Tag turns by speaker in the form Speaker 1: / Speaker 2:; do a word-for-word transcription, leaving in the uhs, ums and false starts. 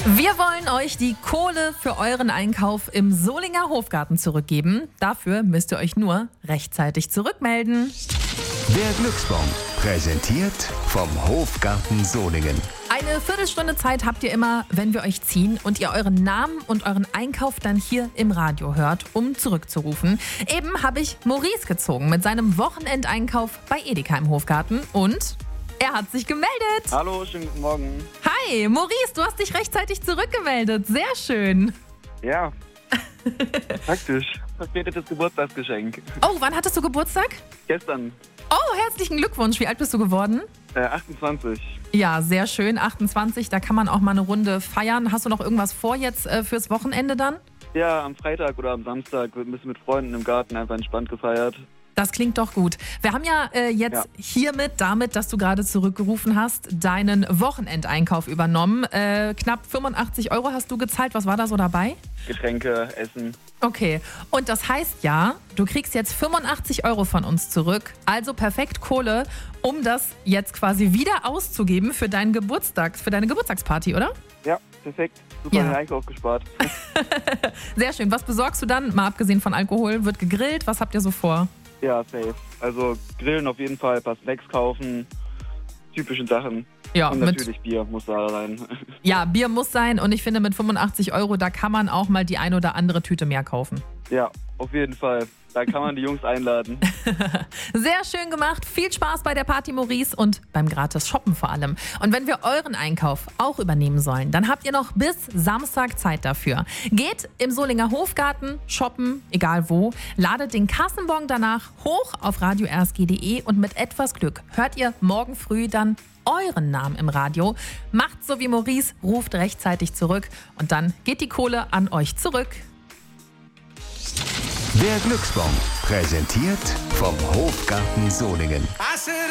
Speaker 1: Wir wollen euch die Kohle für euren Einkauf im Solinger Hofgarten zurückgeben. Dafür müsst ihr euch nur rechtzeitig zurückmelden.
Speaker 2: Der Glücksbon, präsentiert vom Hofgarten Solingen.
Speaker 1: Eine Viertelstunde Zeit habt ihr immer, wenn wir euch ziehen und ihr euren Namen und euren Einkauf dann hier im Radio hört, um zurückzurufen. Eben habe ich Maurice gezogen mit seinem Wochenendeinkauf bei Edeka im Hofgarten und er hat sich gemeldet.
Speaker 3: Hallo, schönen guten Morgen.
Speaker 1: Hi, Maurice, du hast dich rechtzeitig zurückgemeldet. Sehr schön.
Speaker 3: Ja, praktisch. Verspätetes Geburtstagsgeschenk.
Speaker 1: Oh, wann hattest du Geburtstag?
Speaker 3: Gestern,
Speaker 1: Oh, herzlichen Glückwunsch. Wie alt bist du geworden?
Speaker 3: äh, achtundzwanzig.
Speaker 1: Ja, sehr schön. achtundzwanzig, da kann man auch mal eine Runde feiern. Hast du noch irgendwas vor jetzt äh, fürs Wochenende dann?
Speaker 3: Ja, am Freitag oder am Samstag wird ein bisschen mit Freunden im Garten einfach entspannt gefeiert.
Speaker 1: Das klingt doch gut. Wir haben ja äh, jetzt
Speaker 3: Ja.
Speaker 1: hiermit, damit, dass du gerade zurückgerufen hast, deinen Wochenendeinkauf übernommen. Äh, knapp fünfundachtzig Euro hast du gezahlt. Was war da so dabei?
Speaker 3: Getränke, Essen.
Speaker 1: Okay. Und das heißt ja, du kriegst jetzt fünfundachtzig Euro von uns zurück. Also perfekt Kohle, um das jetzt quasi wieder auszugeben für deinen Geburtstag, für deine Geburtstagsparty, oder?
Speaker 3: Ja, perfekt. Super
Speaker 1: Ja.
Speaker 3: den Einkauf gespart.
Speaker 1: Sehr schön. Was besorgst du dann? Mal abgesehen von Alkohol, wird gegrillt. Was habt ihr so vor?
Speaker 3: Ja, safe. Also grillen auf jeden Fall, ein paar Snacks kaufen, typische Sachen.
Speaker 1: Ja,
Speaker 3: Und
Speaker 1: mit
Speaker 3: natürlich Bier muss da rein.
Speaker 1: Ja, Bier muss sein und ich finde mit fünfundachtzig Euro, da kann man auch mal die ein oder andere Tüte mehr kaufen.
Speaker 3: Ja, auf jeden Fall. Da kann man die Jungs einladen.
Speaker 1: Sehr schön gemacht, viel Spaß bei der Party Maurice und beim gratis Shoppen vor allem. Und wenn wir euren Einkauf auch übernehmen sollen, dann habt ihr noch bis Samstag Zeit dafür. Geht im Solinger Hofgarten shoppen, egal wo, ladet den Kassenbon danach hoch auf radio r s g punkt d e und mit etwas Glück hört ihr morgen früh dann euren Namen im Radio. Macht so wie Maurice, ruft rechtzeitig zurück und dann geht die Kohle an euch zurück.
Speaker 2: Der Glücksbon, präsentiert vom Hofgarten Solingen.